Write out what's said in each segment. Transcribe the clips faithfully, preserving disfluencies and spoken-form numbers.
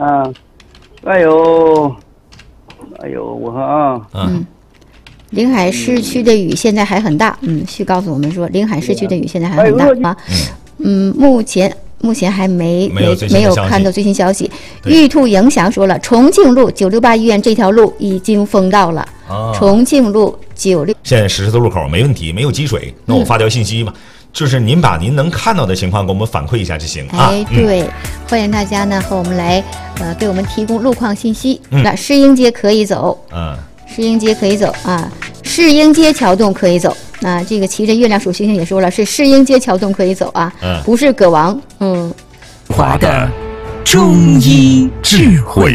啊，哎呦，哎呦，我看啊， 嗯，临海市区的雨现在还很大。嗯，旭告诉我们说，临海市区的雨现在还很大啊。嗯，目前目前还没没有没有看到最新消息。玉兔影响说了，重庆路九六八医院这条路已经封道了。啊，重庆路九六现在十字路口没问题，没有积水。那我发条信息嘛。嗯，就是您把您能看到的情况给我们反馈一下就行啊。 哎，对，嗯、欢迎大家呢和我们来，呃，给我们提供路况信息。嗯，那世英街可以走，嗯，世英街可以走啊，世英街桥洞可以走。那这个骑着月亮数星星也说了，是世英街桥洞可以走啊，嗯，不是葛王。嗯， 华的中医智慧，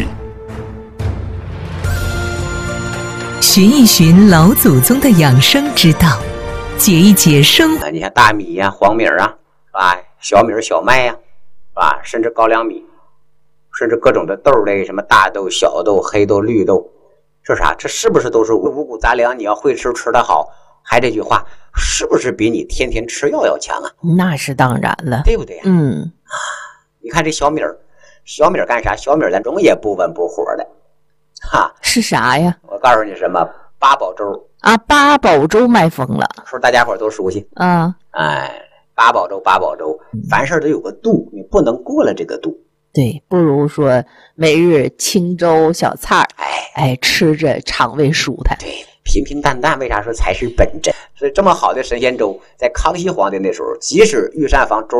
寻一寻老祖宗的养生之道。解一解生， 你像大米呀、啊、黄米啊，是吧？小米、小麦呀、啊，是吧？甚至高粱米，甚至各种的豆类，什么大豆、小豆、黑豆、绿豆，这啥？这是不是都是五谷杂粮？你要会吃，吃得好，还这句话，是不是比你天天吃药要强啊？ 那是当然了， 对不对呀、啊？ 嗯， 你看这小米儿，小米儿干啥？小米儿咱中也不温不火的，哈， 是啥呀？ 我告诉你什么？八宝粥。 啊，八宝粥卖疯了， 说大家伙都熟悉啊。 哎，八宝粥，八宝粥，凡事都有个度，你不能过了这个度。 对，不如说每日清粥小菜，哎哎，吃着肠胃舒坦。 对，平平淡淡，为啥说才是本真？所以这么好的神仙粥，在康熙皇帝那时候，即使御膳房粥